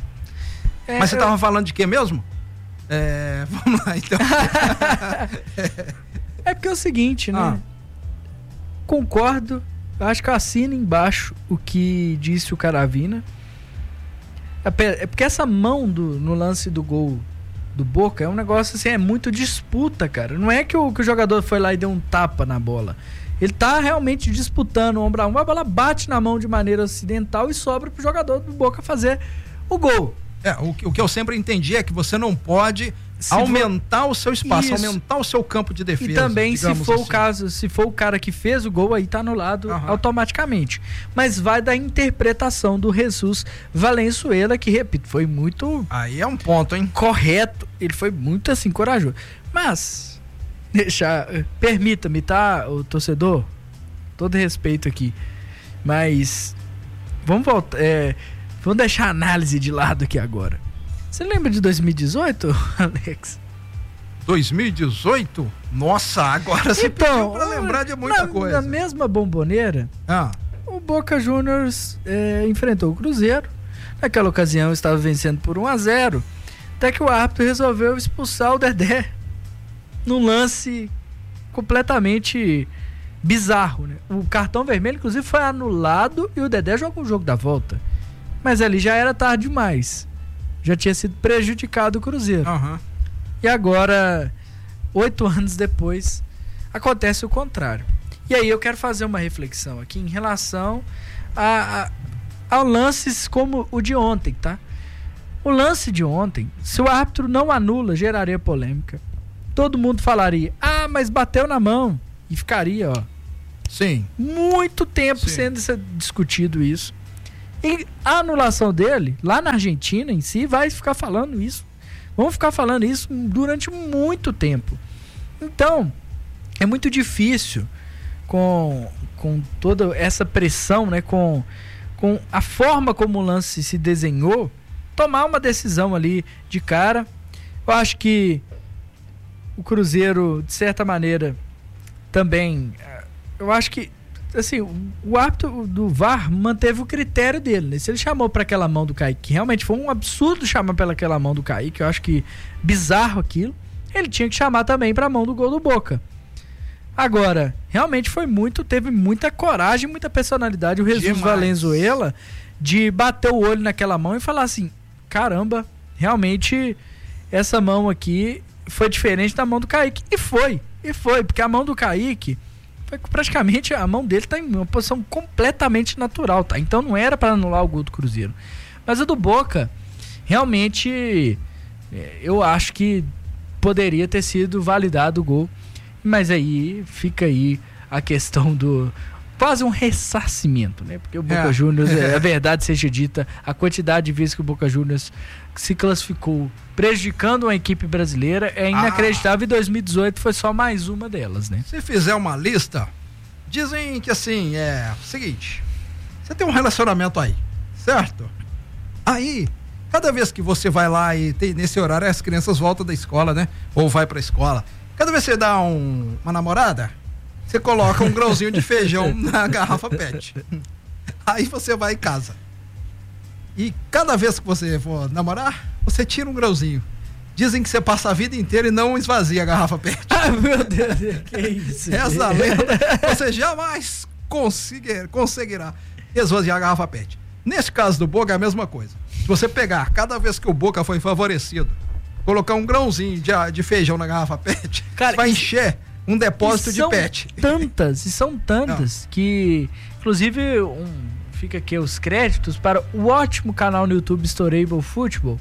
Mas você tava falando de quê mesmo? Vamos lá, então. É porque é o seguinte, né? Concordo, acho que eu assino embaixo o que disse o Caravina. É porque essa mão no lance do gol do Boca é um negócio assim, é muito disputa, cara. Não é que o jogador foi lá e deu um tapa na bola. Ele tá realmente disputando ombro a ombro, a bola bate na mão de maneira acidental e sobra pro jogador do Boca fazer o gol. O que eu sempre entendi é que você não pode aumentar o seu espaço, aumentar o seu campo de defesa. E também, se for assim o caso, se for o cara que fez o gol, aí tá anulado automaticamente. Mas vai da interpretação do Jesus Valenzuela, que, repito, foi muito... Aí é um ponto, hein? Correto. Ele foi muito, assim, corajoso. Mas, permita-me, tá, o torcedor? Todo respeito aqui. Mas, vamos voltar... Vamos deixar a análise de lado aqui agora. Você lembra de 2018, Alex? 2018? Nossa, agora você pediu pra lembrar de muita coisa. Na mesma Bomboneira, o Boca Juniors enfrentou o Cruzeiro. Naquela ocasião estava vencendo por 1-0, até que o árbitro resolveu expulsar o Dedé num lance completamente bizarro, né? O cartão vermelho, inclusive, foi anulado e o Dedé jogou o jogo da volta. Mas ali já era tarde demais. Já tinha sido prejudicado o Cruzeiro. E agora, 8 anos depois, acontece o contrário. E aí eu quero fazer uma reflexão aqui em relação a lances como o de ontem, tá? O lance de ontem, se o árbitro não anula, geraria polêmica. Todo mundo falaria, mas bateu na mão. E ficaria, Sim. muito tempo sendo discutido isso. E a anulação dele, lá na Argentina em si, vai ficar falando isso. Vamos ficar falando isso durante muito tempo. Então, é muito difícil com toda essa pressão, né, com a forma como o lance se desenhou, tomar uma decisão ali de cara. Eu acho que o Cruzeiro, de certa maneira, também, eu acho que assim, o árbitro do VAR manteve o critério dele, né? Se ele chamou para aquela mão do Kaique, que realmente foi um absurdo chamar pela aquela mão do Kaique, eu acho que bizarro aquilo, ele tinha que chamar também para a mão do gol do Boca. Agora, realmente teve muita coragem, muita personalidade o Jesus Valenzuela de bater o olho naquela mão e falar assim, caramba, realmente essa mão aqui foi diferente da mão do Kaique. E foi, porque a mão do Kaique praticamente a mão dele está em uma posição completamente natural, tá? Então não era para anular o gol do Cruzeiro. Mas a do Boca, realmente, eu acho que poderia ter sido validado o gol. Mas aí fica aí a questão do quase um ressarcimento, né? Porque o Boca Juniors, a verdade seja dita, a quantidade de vezes que o Boca Juniors se classificou prejudicando uma equipe brasileira é inacreditável, e 2018 foi só mais uma delas, né? Se fizer uma lista, dizem que assim, seguinte, você tem um relacionamento aí, certo? Aí, cada vez que você vai lá e nesse horário as crianças voltam da escola, né? Ou vai pra escola, cada vez que você dá uma namorada, você coloca um grãozinho de feijão na garrafa PET. Aí você vai em casa. E cada vez que você for namorar, você tira um grãozinho. Dizem que você passa a vida inteira e não esvazia a garrafa PET. Meu Deus, que isso? Essa lenda, você jamais conseguirá esvaziar a garrafa PET. Nesse caso do Boca é a mesma coisa. Se você pegar, cada vez que o Boca foi favorecido, colocar um grãozinho de feijão na garrafa PET, cara, vai encher um depósito de PET. São tantas que, inclusive, fica aqui os créditos para o ótimo canal no YouTube Storyable Football,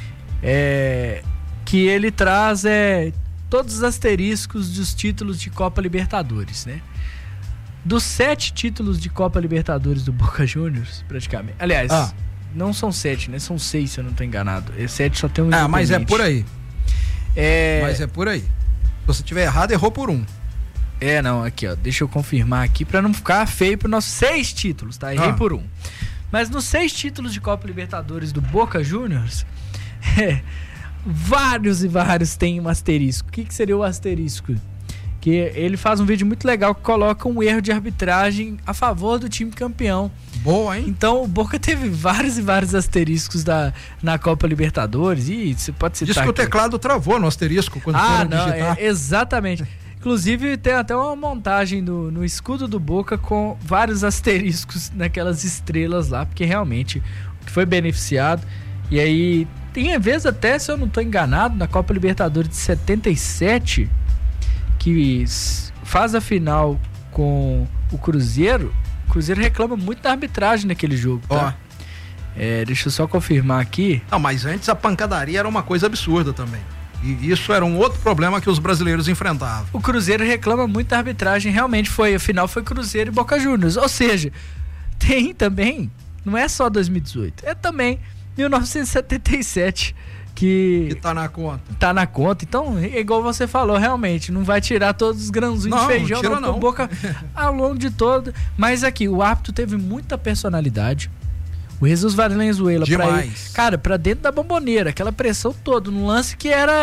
que ele traz todos os asteriscos dos títulos de Copa Libertadores, né? Dos 7 títulos de Copa Libertadores do Boca Juniors, praticamente. Aliás, não são 7, né? São 6, se eu não estou enganado. 7 só tem um. Mas é por aí. Mas é por aí. Se você tiver errado, errou por um. Não, aqui, ó. Deixa eu confirmar aqui pra não ficar feio pro nosso 6 títulos, tá? Errei por um. Mas nos 6 títulos de Copa Libertadores do Boca Juniors, vários e vários têm um asterisco. O que seria o asterisco? Que ele faz um vídeo muito legal que coloca um erro de arbitragem a favor do time campeão. Boa, hein? Então o Boca teve vários e vários asteriscos na Copa Libertadores. E você pode citar. Diz que o teclado travou no asterisco quando foram digitar. Exatamente. Inclusive tem até uma montagem no escudo do Boca com vários asteriscos naquelas estrelas lá, porque realmente foi beneficiado. E aí tem vezes até, se eu não estou enganado, na Copa Libertadores de 77, que faz a final com o Cruzeiro reclama muito da arbitragem naquele jogo, tá? Deixa eu só confirmar aqui. Não, mas antes a pancadaria era uma coisa absurda também. E isso era um outro problema que os brasileiros enfrentavam. O Cruzeiro reclama muito da arbitragem, realmente a final foi Cruzeiro e Boca Juniors. Ou seja, tem também, não é só 2018, é também 1977 que tá na conta. Tá na conta. Então, igual você falou, realmente, não vai tirar todos os grãozinhos de feijão da Boca ao longo de todo. Mas aqui, o árbitro teve muita personalidade. O Jesus Valenzuela, pra dentro da Bomboneira, aquela pressão toda, num lance que era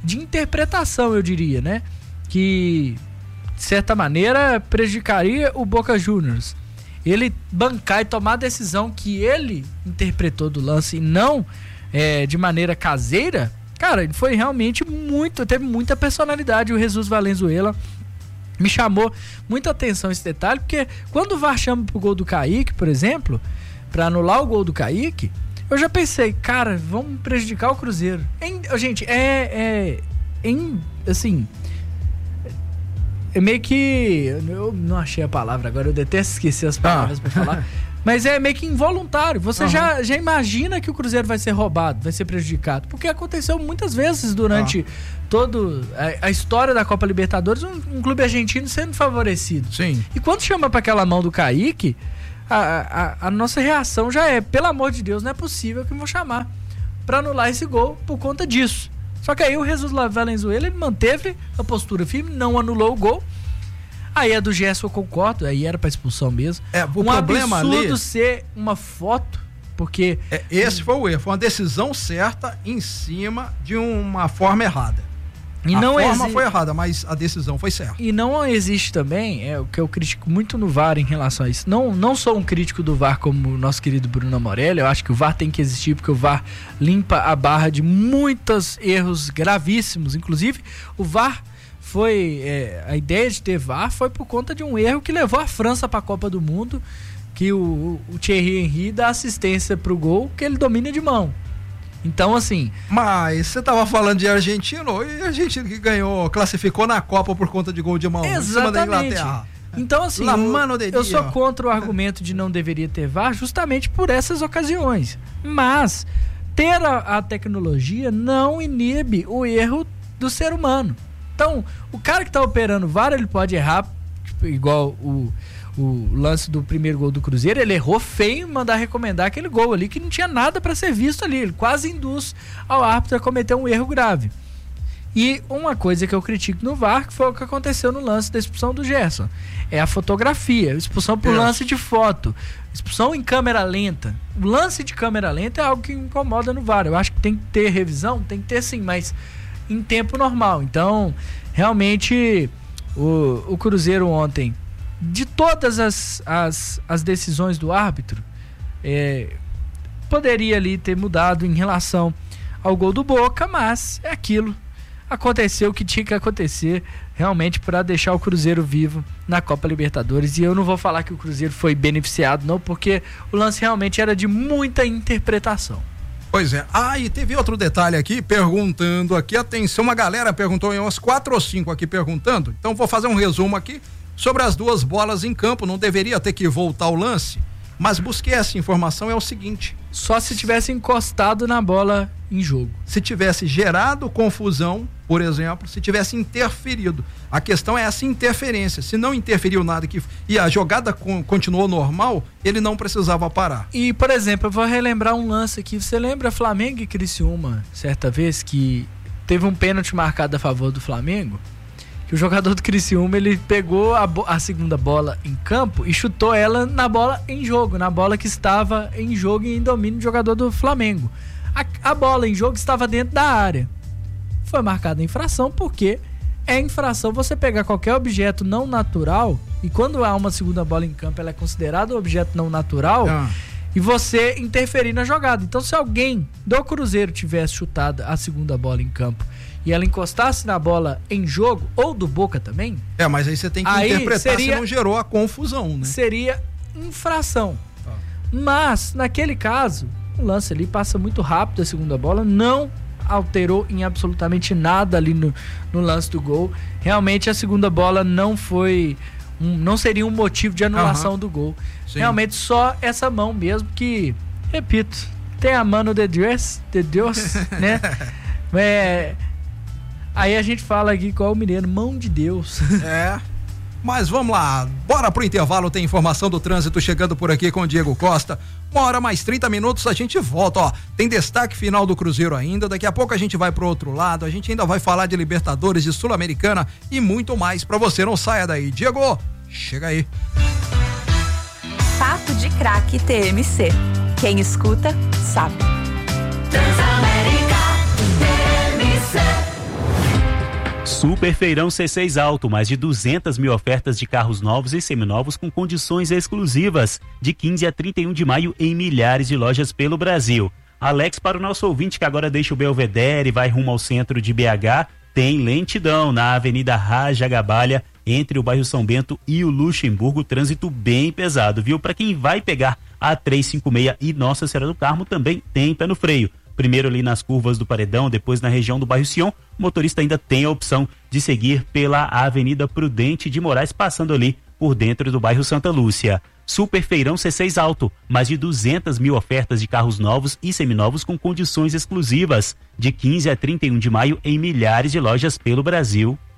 de interpretação, eu diria, né? Que, de certa maneira, prejudicaria o Boca Juniors. Ele bancar e tomar a decisão que ele interpretou do lance e não de maneira caseira, cara, ele foi realmente teve muita personalidade. O Jesus Valenzuela me chamou muita atenção esse detalhe, porque quando o VAR chama pro gol do Kaique, por exemplo, para anular o gol do Kaique, eu já pensei, cara, vamos prejudicar o Cruzeiro. Gente, assim, é meio que, eu não achei a palavra agora, eu detesto esquecer as palavras pra falar, mas é meio que involuntário. Você já imagina que o Cruzeiro vai ser roubado, vai ser prejudicado, porque aconteceu muitas vezes durante toda a história da Copa Libertadores, um clube argentino sendo favorecido. Sim. E quando chama pra aquela mão do Kaique, a nossa reação já é, pelo amor de Deus, não é possível que eu vou chamar pra anular esse gol por conta disso. Só que aí o Jesus Valenzuela, ele manteve a postura firme, não anulou o gol. Aí do Gerson eu concordo, aí era pra expulsão mesmo. O problema absurdo ali ser uma foto, porque... esse foi o erro, foi uma decisão certa em cima de uma forma errada. E a forma foi errada, mas a decisão foi certa. E não existe também, o que eu critico muito no VAR em relação a isso. Não sou um crítico do VAR como o nosso querido Bruno Morelli. Eu acho que o VAR tem que existir porque o VAR limpa a barra de muitos erros gravíssimos. Inclusive, o VAR foi... a ideia de ter VAR foi por conta de um erro que levou a França para a Copa do Mundo, que o Thierry Henry dá assistência pro gol que ele domina de mão. Então, assim... Mas você tava falando de argentino, e a Argentina que ganhou, classificou na Copa por conta de gol de mão. Exatamente. Em cima da Inglaterra. Então, assim, eu sou contra o argumento de não deveria ter VAR justamente por essas ocasiões. Mas ter a tecnologia não inibe o erro do ser humano. Então, o cara que tá operando VAR, ele pode errar, igual o lance do primeiro gol do Cruzeiro, ele errou feio em mandar recomendar aquele gol ali, que não tinha nada para ser visto ali, ele quase induz ao árbitro a cometer um erro grave. E uma coisa que eu critico no VAR, que foi o que aconteceu no lance da expulsão do Gerson, é a fotografia, expulsão por lance de foto, expulsão em câmera lenta. O lance de câmera lenta é algo que incomoda no VAR. Eu acho que tem que ter revisão, tem que ter sim, mas em tempo normal. Então, realmente, o Cruzeiro ontem, de todas as decisões do árbitro, poderia ali ter mudado em relação ao gol do Boca, mas é aquilo. Aconteceu o que tinha que acontecer realmente para deixar o Cruzeiro vivo na Copa Libertadores. E eu não vou falar que o Cruzeiro foi beneficiado, não, porque o lance realmente era de muita interpretação. Pois é. E teve outro detalhe aqui, perguntando aqui, atenção, uma galera perguntou, umas 4 ou 5 aqui perguntando, então vou fazer um resumo aqui sobre as duas bolas em campo. Não deveria ter que voltar o lance, mas busquei essa informação, é o seguinte: só se tivesse encostado na bola em jogo. Se tivesse gerado confusão, por exemplo, se tivesse interferido. A questão é essa interferência. Se não interferiu nada e a jogada continuou normal, ele não precisava parar. E, por exemplo, eu vou relembrar um lance aqui. Você lembra Flamengo e Criciúma, certa vez, que teve um pênalti marcado a favor do Flamengo? Que o jogador do Criciúma, ele pegou a segunda bola em campo e chutou ela na bola em jogo, na bola que estava em jogo e em domínio do jogador do Flamengo. A bola em jogo estava dentro da área. Foi marcada a infração, porque é infração você pegar qualquer objeto não natural, e quando há uma segunda bola em campo, ela é considerada um objeto não natural, e você interferir na jogada. Então, se alguém do Cruzeiro tivesse chutado a segunda bola em campo e ela encostasse na bola em jogo, ou do Boca também... mas aí você tem que interpretar se não gerou a confusão, né? Seria infração. Mas, naquele caso, o lance ali passa muito rápido, a segunda bola não alterou em absolutamente nada ali no lance do gol. Realmente a segunda bola não foi... não seria um motivo de anulação do gol. Sim. Realmente só essa mão mesmo que, repito, tem a mano de Deus, né? Aí a gente fala aqui qual é o mineiro, mão de Deus. Mas vamos lá, bora pro intervalo, tem informação do trânsito chegando por aqui com o Diego Costa. 1h mais 30 minutos, a gente volta, tem destaque final do Cruzeiro ainda, daqui a pouco a gente vai pro outro lado, a gente ainda vai falar de Libertadores, de Sul-Americana e muito mais pra você, não saia daí. Diego, chega aí. Papo de Craque TMC. Quem escuta, sabe. Transamérica TMC. Super Feirão C6 Alto, mais de 200 mil ofertas de carros novos e seminovos com condições exclusivas, de 15 a 31 de maio em milhares de lojas pelo Brasil. Alex, para o nosso ouvinte que agora deixa o Belvedere e vai rumo ao centro de BH, tem lentidão na Avenida Raja Gabalha, entre o bairro São Bento e o Luxemburgo, trânsito bem pesado, viu? Para quem vai pegar a 356 e Nossa Senhora do Carmo, também tem pé no freio. Primeiro ali nas curvas do Paredão, depois na região do bairro Sion, o motorista ainda tem a opção de seguir pela Avenida Prudente de Moraes, passando ali por dentro do bairro Santa Lúcia. Super Feirão C6 Alto, mais de 200 mil ofertas de carros novos e seminovos com condições exclusivas, de 15 a 31 de maio em milhares de lojas pelo Brasil.